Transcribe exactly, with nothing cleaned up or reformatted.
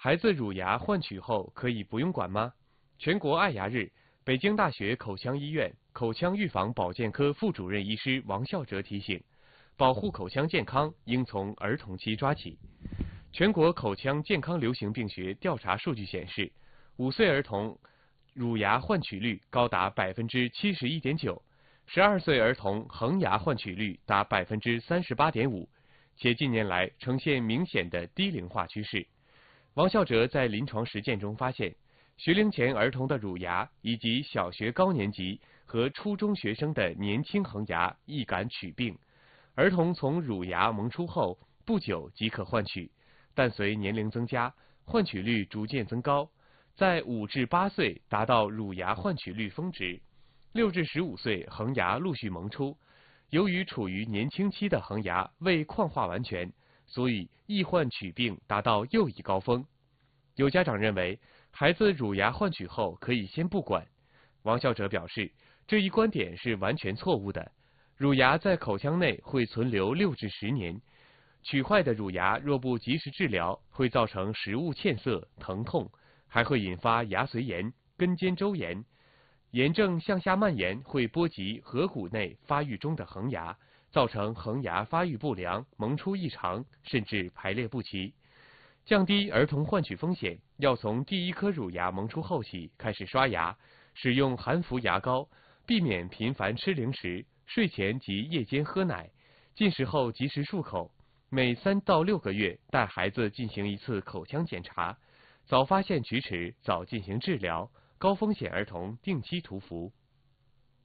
孩子乳牙换取后可以不用管吗？全国爱牙日，北京大学口腔医院口腔预防保健科副主任医师王孝哲提醒，保护口腔健康应从儿童期抓起。全国口腔健康流行病学调查数据显示，五岁儿童乳牙换取率高达百分之七十一点九，十二岁儿童恒牙换取率达百分之三十八点五，且近年来呈现明显的低龄化趋势。王孝哲在临床实践中发现，学龄前儿童的乳牙以及小学高年级和初中学生的年轻恒牙易感取病，儿童从乳牙萌出后不久即可换取，但随年龄增加，换取率逐渐增高，在五至八岁达到乳牙换取率峰值，六至十五岁恒牙陆续萌出。由于处于年轻期的恒牙未矿化完全，所以易换取病达到又一高峰。有家长认为，孩子乳牙换取后可以先不管。王孝哲表示，这一观点是完全错误的。乳牙在口腔内会存留六至十年，取坏的乳牙若不及时治疗，会造成食物嵌塞、疼痛，还会引发牙髓炎、根尖周炎。炎症向下蔓延会波及颌骨内发育中的恒牙，造成恒牙发育不良、萌出异常，甚至排列不齐。降低儿童换取风险，要从第一颗乳牙萌出后起开始刷牙，使用含氟牙膏，避免频繁吃零食，睡前及夜间喝奶，进食后及时漱口。每三到六个月带孩子进行一次口腔检查，早发现龋齿，早进行治疗，高风险儿童定期涂氟。